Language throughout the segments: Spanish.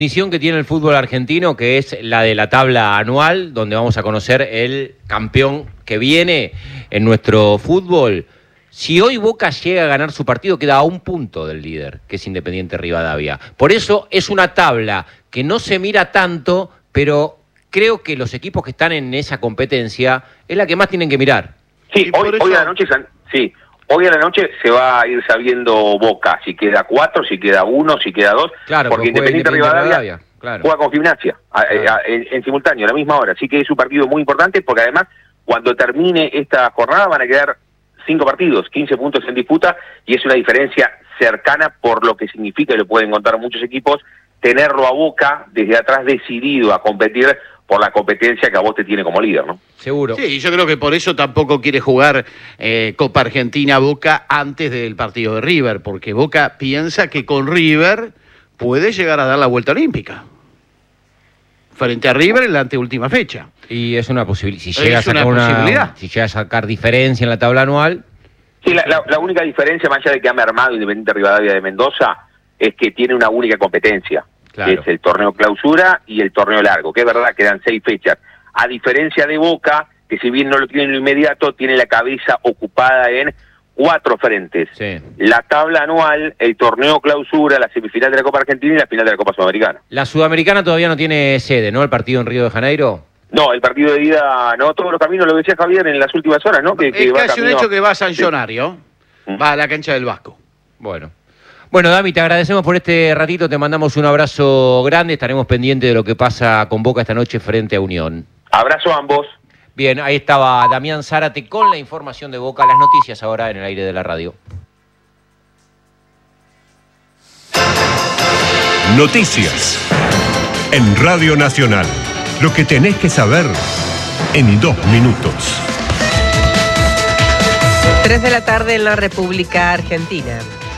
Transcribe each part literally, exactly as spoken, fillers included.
Definición que tiene el fútbol argentino, que es la de la tabla anual, donde vamos a conocer el campeón que viene en nuestro fútbol. Si hoy Boca llega a ganar su partido, queda a un punto del líder, que es Independiente Rivadavia. Por eso es una tabla que no se mira tanto, pero creo que los equipos que están en esa competencia es la que más tienen que mirar. Sí, hoy, eso... hoy a la noche, sí, hoy a la noche se va a ir sabiendo Boca, si queda cuatro, si queda uno, si queda dos, claro, porque Independiente, Independiente Rivadavia, Rivadavia claro. juega con Gimnasia a, claro. a, a, en, en simultáneo, a la misma hora, así que es un partido muy importante, porque además, cuando termine esta jornada van a quedar cinco partidos, quince puntos en disputa, y es una diferencia cercana por lo que significa, y lo pueden contar muchos equipos, tenerlo a Boca desde atrás decidido a competir por la competencia que a vos te tiene como líder, ¿no? Seguro. Sí, yo creo que por eso tampoco quiere jugar eh, Copa Argentina Boca antes del partido de River, porque Boca piensa que con River puede llegar a dar la vuelta olímpica frente a River en la anteúltima fecha. Y es una posibilidad. Si llega a sacar una, una posibilidad. Si llega a sacar diferencia en la tabla anual. Sí, la, la, la única diferencia, más allá de que ha mermado Independiente Rivadavia de Mendoza, es que tiene una única competencia. Claro. Que es el torneo clausura y el torneo largo, que es verdad que dan seis fechas. A diferencia de Boca, que si bien no lo tiene en lo inmediato, tiene la cabeza ocupada en cuatro frentes. Sí. La tabla anual, el torneo clausura, la semifinal de la Copa Argentina y la final de la Copa Sudamericana. La Sudamericana todavía no tiene sede, ¿no? El partido en Río de Janeiro. No, el partido de ida, no, todos los caminos, lo decía Javier en las últimas horas, ¿no? Que, es que casi camino... un hecho que va a San Llonario, sí. Va a la cancha del Vasco. Bueno. Bueno, Dami, te agradecemos por este ratito, te mandamos un abrazo grande, estaremos pendientes de lo que pasa con Boca esta noche frente a Unión. Abrazo a ambos. Bien, ahí estaba Damián Zárate con la información de Boca, las noticias ahora en el aire de la radio. Noticias en Radio Nacional, lo que tenés que saber en dos minutos. Tres de la tarde en la República Argentina.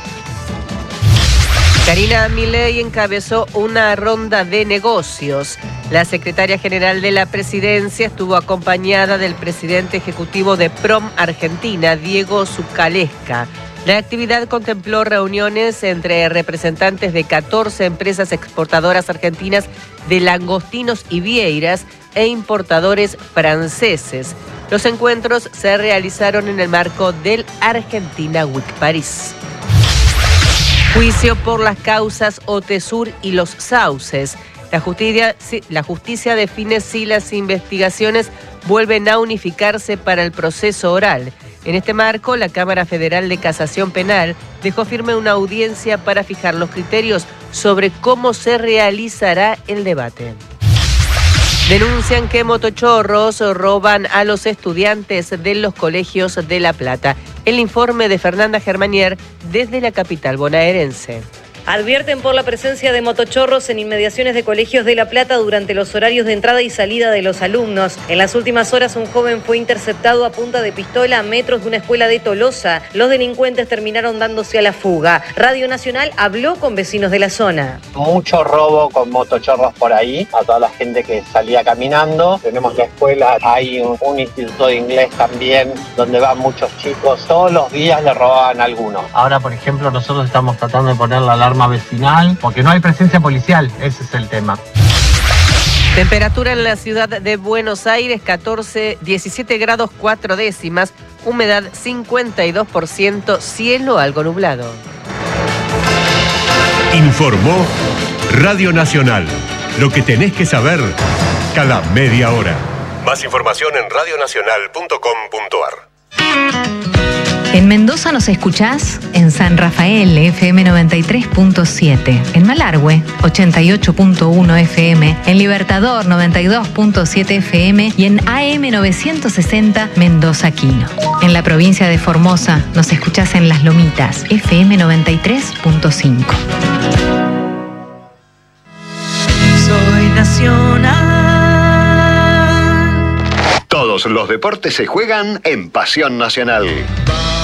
Karina Milei encabezó una ronda de negocios. La secretaria general de la presidencia estuvo acompañada del presidente ejecutivo de PROM Argentina, Diego Zucalesca. La actividad contempló reuniones entre representantes de catorce empresas exportadoras argentinas de langostinos y vieiras e importadores franceses. Los encuentros se realizaron en el marco del Argentina Week París. Juicio por las causas Otesur y los sauces. La justicia, la justicia define si las investigaciones vuelven a unificarse para el proceso oral. En este marco, la Cámara Federal de Casación Penal dejó firme una audiencia para fijar los criterios sobre cómo se realizará el debate. Denuncian que motochorros roban a los estudiantes de los colegios de La Plata. El informe de Fernanda Germanier desde la capital bonaerense. Advierten por la presencia de motochorros en inmediaciones de colegios de La Plata durante los horarios de entrada y salida de los alumnos. En las últimas horas un joven fue interceptado a punta de pistola a metros de una escuela de Tolosa. Los delincuentes terminaron dándose a la fuga. Radio Nacional habló con vecinos de la zona. Mucho robo con motochorros por ahí, a toda la gente que salía caminando. Tenemos la escuela, hay un, un instituto de inglés también, donde van muchos chicos. Todos los días le robaban a algunos. Ahora, por ejemplo, nosotros estamos tratando de poner la alarma vecinal, porque no hay presencia policial, ese es el tema. Temperatura en la ciudad de Buenos Aires, catorce, diecisiete grados cuatro décimas, humedad cincuenta y dos por ciento, cielo algo nublado. Informó Radio Nacional, lo que tenés que saber cada media hora. Más información en radio nacional punto com punto ar. En Mendoza nos escuchás en San Rafael, F M noventa y tres punto siete, en Malargüe, ochenta y ocho punto uno F M, en Libertador, noventa y dos punto siete F M y en A M novecientos sesenta Mendoza Quino. En la provincia de Formosa nos escuchás en Las Lomitas, F M noventa y tres punto cinco. Soy Nacional. Todos los deportes se juegan en Pasión Nacional.